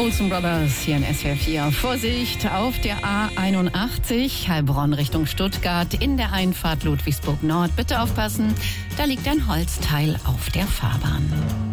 Olsen Brothers hier in SWR 4. Vorsicht auf der A81, Heilbronn Richtung Stuttgart, in der Einfahrt Ludwigsburg Nord. Bitte aufpassen, da liegt ein Holzteil auf der Fahrbahn.